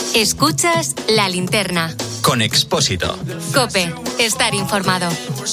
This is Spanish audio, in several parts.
Escuchas La Linterna. Con Expósito. COPE. Estar informado.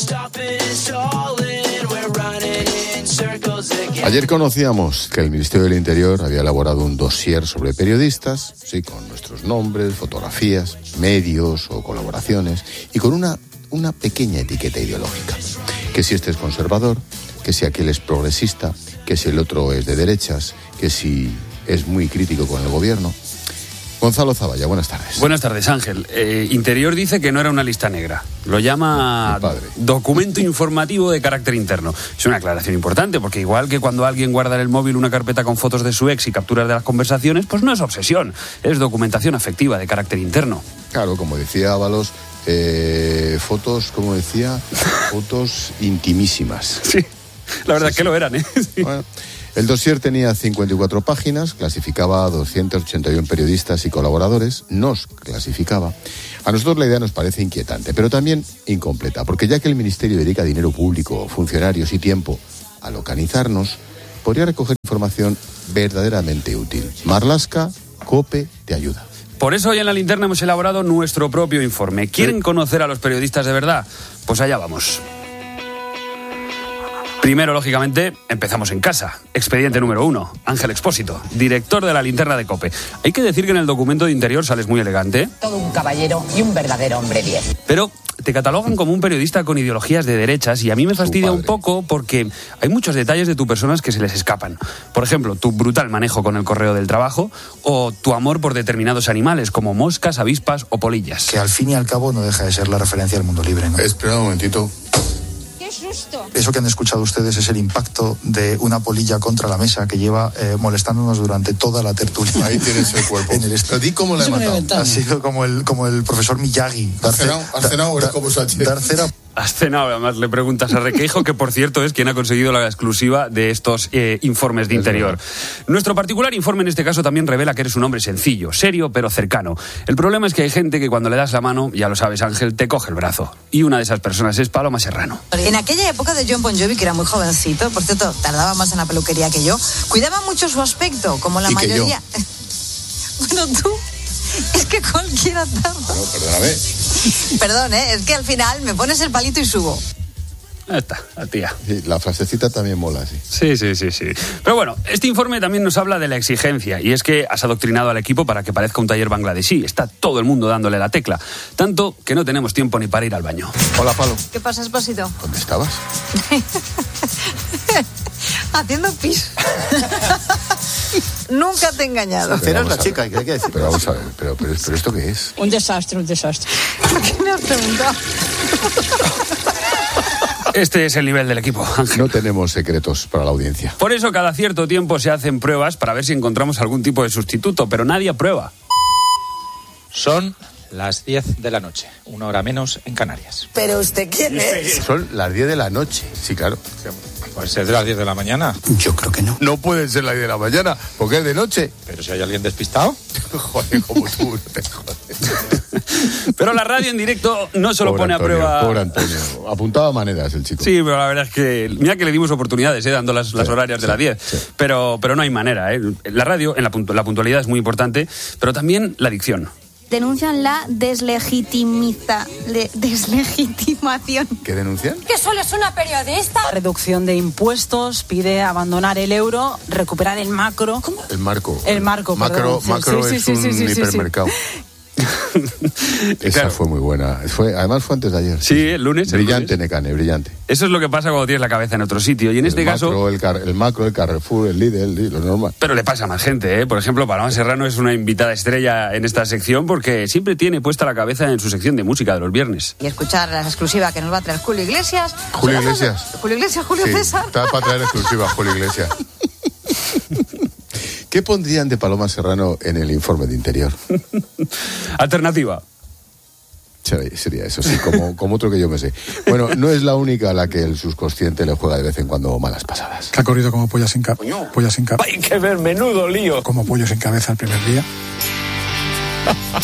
Ayer conocíamos que el Ministerio del Interior había elaborado un dossier sobre periodistas, sí, con nuestros nombres, fotografías, medios o colaboraciones, y con una pequeña etiqueta ideológica. Que si este es conservador, que si aquel es progresista, que si el otro es de derechas, que si es muy crítico con el gobierno. Gonzalo Zavalla, buenas tardes. Buenas tardes, Ángel. Interior dice que no era una lista negra. Lo llama documento informativo de carácter interno. Es una aclaración importante, porque igual que cuando alguien guarda en el móvil una carpeta con fotos de su ex y capturas de las conversaciones, pues no es obsesión, es documentación afectiva de carácter interno. Claro, como decía Ábalos, fotos intimísimas. Sí, la verdad es que lo eran, ¿eh? Sí. Bueno, el dossier tenía 54 páginas, clasificaba a 281 periodistas y colaboradores, nos clasificaba. A nosotros la idea nos parece inquietante, pero también incompleta, porque ya que el Ministerio dedica dinero público, funcionarios y tiempo a localizarnos, podría recoger información verdaderamente útil. Marlaska, COPE, te ayuda. Por eso hoy en La Linterna hemos elaborado nuestro propio informe. ¿Quieren conocer a los periodistas de verdad? Pues allá vamos. Primero, lógicamente, empezamos en casa. Expediente número 1, Ángel Expósito, director de La Linterna de COPE. Hay que decir que en el documento de Interior sales muy elegante. Todo un caballero y un verdadero hombre bien. Pero te catalogan como un periodista con ideologías de derechas y a mí me fastidia un poco porque hay muchos detalles de tu persona que se les escapan. Por ejemplo, tu brutal manejo con el correo del trabajo o tu amor por determinados animales como moscas, avispas o polillas. Que al fin y al cabo no deja de ser la referencia al mundo libre, ¿no? Espera un momentito. Eso que han escuchado ustedes es el impacto de una polilla contra la mesa que lleva molestándonos durante toda la tertulia. Ahí tienes el cuerpo. Pero di cómo la he matado. Ha sido como el profesor Miyagi. ¿Has cenado o eres como Sánchez? Dar cera. Has cenado, además le preguntas a Requeijo, que por cierto es quien ha conseguido la exclusiva de estos informes de Interior. Nuestro particular informe en este caso también revela que eres un hombre sencillo, serio, pero cercano. El problema es que hay gente que cuando le das la mano, ya lo sabes Ángel, te coge el brazo. Y una de esas personas es Paloma Serrano. En aquella época de Jon Bon Jovi, que era muy jovencito, por cierto, tardaba más en la peluquería que yo, cuidaba mucho su aspecto, como la mayoría. Bueno, tú... Es que cualquiera tarda. No, perdóname. Perdón, es que al final me pones el palito y subo. Ahí está, la tía. Sí, la frasecita también mola, sí. Sí. Pero bueno, este informe también nos habla de la exigencia, y es que has adoctrinado al equipo para que parezca un taller bangladesí. Está todo el mundo dándole la tecla. Tanto que no tenemos tiempo ni para ir al baño. Hola, Palo. ¿Qué pasa, Expósito? ¿Dónde estabas? Haciendo pis. Nunca te he engañado. Pero es la chica, ¿qué hay que decir? Pero vamos a ver, pero ¿esto qué es? Un desastre. ¿Por qué me has preguntado? Este es el nivel del equipo, Ángel. No tenemos secretos para la audiencia. Por eso cada cierto tiempo se hacen pruebas para ver si encontramos algún tipo de sustituto, pero nadie aprueba. Son las 10 de la noche, 1 hora menos en Canarias. ¿Pero usted quién es? Son las 10 de la noche, sí, claro. ¿Puede ser de las 10 de la mañana? Yo creo que no. No puede ser las 10 de la mañana, porque es de noche. Pero si hay alguien despistado. Joder, como tú, no te jodes. Pero la radio en directo no solo Pobre pone Antonio, a prueba... Pobre Antonio. Apuntaba maneras el chico. Sí, pero la verdad es que... Mira que le dimos oportunidades, dando las horarias de las 10. Sí. Pero no hay manera, La radio, la puntualidad es muy importante, pero también la dicción. Denuncian la deslegitimación. ¿Qué denuncian? Que solo es una periodista. Reducción de impuestos, pide abandonar el euro, recuperar el macro. ¿Cómo? El marco. Macro es un hipermercado. Esa fue muy buena. Además fue antes de ayer. Sí, el lunes. Brillante, Necane, brillante. Eso es lo que pasa cuando tienes la cabeza en otro sitio. Y en este caso... El macro, el Carrefour, el Lidl, lo normal. Pero le pasa a más gente, Por ejemplo, Paloma Serrano es una invitada estrella en esta sección porque siempre tiene puesta la cabeza en su sección de música de los viernes. Y escuchar la exclusiva que nos va a traer Julio Iglesias. Julio César. Está para traer exclusiva Julio Iglesias. ¿Qué pondrían de Paloma Serrano en el informe de Interior? Alternativa. Sería eso, sí, como otro que yo me sé. Bueno, no es la única a la que el subconsciente le juega de vez en cuando malas pasadas. Que ha corrido como polla sin cabeza. Hay que ver, menudo lío. Como pollo sin cabeza el primer día.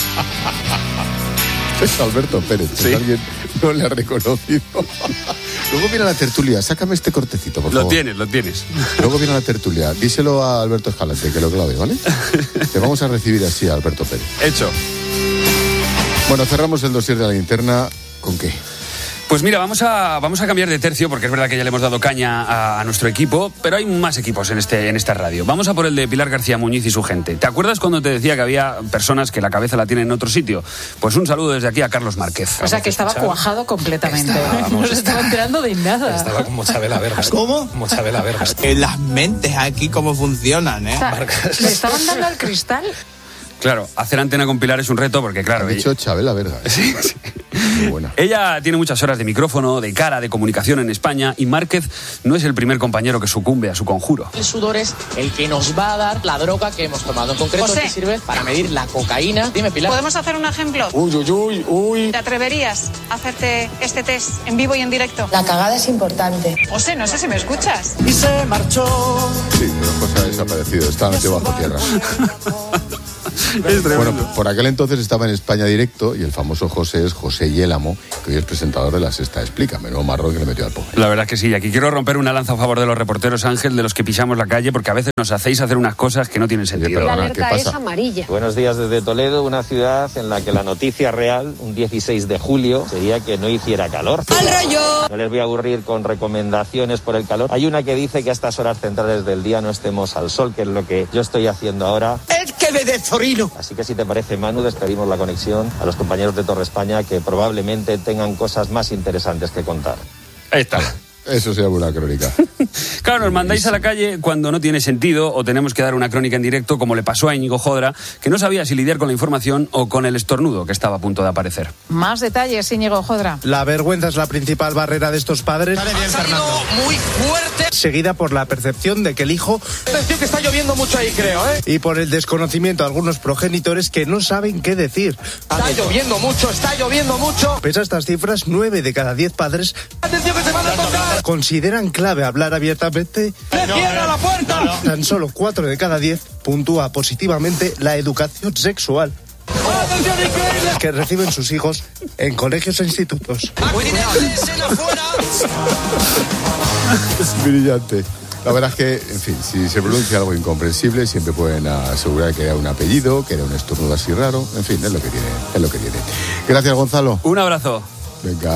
Es Alberto Pérez, ¿sí? Alguien no le ha reconocido. Luego viene la tertulia. Sácame este cortecito, por favor. Lo tienes. Luego viene la tertulia. Díselo a Alberto Escalante, que lo clave, ¿vale? Te vamos a recibir así a Alberto Pérez. Hecho. Bueno, cerramos el dossier de la linterna. ¿Con qué? Pues mira, vamos a cambiar de tercio, porque es verdad que ya le hemos dado caña a nuestro equipo, pero hay más equipos en esta radio. Vamos a por el de Pilar García Muñiz y su gente. ¿Te acuerdas cuando te decía que había personas que la cabeza la tienen en otro sitio? Pues un saludo desde aquí a Carlos Márquez. O sea, que estaba cuajado completamente. No se estaba enterando de nada. Estaba como Chabela Vergas. ¿Cómo? Como Chabela Vergas. Las mentes aquí cómo funcionan, ¿eh? O sea, ¿le estaban dando al cristal? Claro, hacer antena con Pilar es un reto porque, claro... Ha dicho Chabela Vergas. Sí. Muy buena. Ella tiene muchas horas de micrófono, de cara, de comunicación en España, y Márquez no es el primer compañero que sucumbe a su conjuro. El sudor es el que nos va a dar la droga que hemos tomado. En concreto, José, este sirve para medir la cocaína. Dime, Pilar. ¿Podemos hacer un ejemplo? Uy. ¿Te atreverías a hacerte este test en vivo y en directo? La cagada es importante. José, no sé si me escuchas. Y se marchó. Sí, pero José ha desaparecido. Está metido bajo tierra. Bueno, por aquel entonces estaba en España Directo y el famoso José es José Yélamo, que hoy es presentador de La Sexta Explica. Menudo marrón que le metió al pobre. La verdad es que sí. Aquí quiero romper una lanza a favor de los reporteros, Ángel, de los que pisamos la calle, porque a veces nos hacéis hacer unas cosas que no tienen sentido. Perdona, la alerta ¿qué pasa? es amarilla. Buenos días desde Toledo, una ciudad en la que la noticia real, un 16 de julio, sería que no hiciera calor. ¡Al rollo! No les voy a aburrir con recomendaciones por el calor. Hay una que dice que a estas horas centrales del día no estemos al sol, que es lo que yo estoy haciendo ahora. ¡Es que me desorino! Así que si te parece, Manu, despedimos la conexión a los compañeros de Torre España, que probablemente tengan cosas más interesantes que contar. Ahí está. Eso sea una crónica. Claro, nos mandáis a la calle cuando no tiene sentido o tenemos que dar una crónica en directo, como le pasó a Íñigo Jodra, que no sabía si lidiar con la información o con el estornudo que estaba a punto de aparecer. Más detalles, Íñigo Jodra. La vergüenza es la principal barrera de estos padres. Ha salido muy fuerte. Seguida por la percepción de que el hijo... Atención que está lloviendo mucho ahí, creo, ¿eh? Y por el desconocimiento de algunos progenitores que no saben qué decir. Está lloviendo mucho. Pese a estas cifras, 9 de cada 10 padres... ¡Atención que se van a tocar! Consideran clave hablar abiertamente. ¡Cierra la puerta! Tan solo 4 de cada 10 puntúa positivamente la educación sexual que reciben sus hijos en colegios e institutos. Es brillante. La verdad es que, en fin, si se pronuncia algo incomprensible, siempre pueden asegurar que era un apellido, que era un estornudo así raro. En fin, es lo que tiene. Gracias, Gonzalo. Un abrazo. Venga.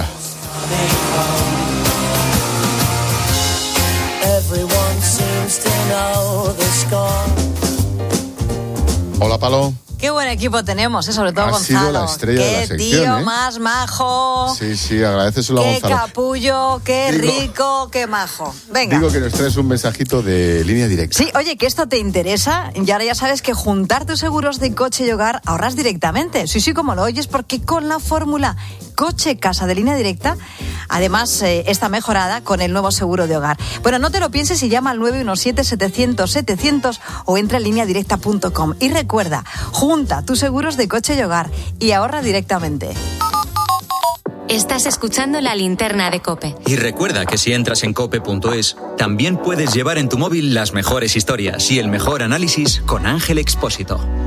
Hola, Palo. Qué buen equipo tenemos, sobre todo Ha Gonzalo. sido la estrella de la sección, Qué tío ¿eh? más majo. Sí, agradeceselo a Qué Gonzalo. capullo, qué rico, qué majo. Venga. Digo que nos traes un mensajito de línea directa. Sí, oye, que esto te interesa y ahora ya sabes que juntar tus seguros de coche y hogar ahorras directamente. Sí, como lo oyes, porque con la fórmula coche-casa de línea directa, además está mejorada con el nuevo seguro de hogar. Bueno, no te lo pienses y llama al 917-700-700 o entra en lineadirecta.com. Y recuerda, junta tus seguros de coche y hogar y ahorra directamente. Estás escuchando La Linterna de COPE. Y recuerda que si entras en cope.es, también puedes llevar en tu móvil las mejores historias y el mejor análisis con Ángel Expósito.